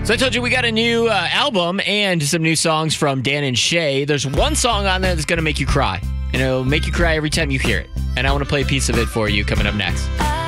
So I told you we got a new album and some new songs from Dan and Shay. There's one song on there that's going to make you cry. And it'll make you cry every time you hear it. And I want to play a piece of it for you coming up next.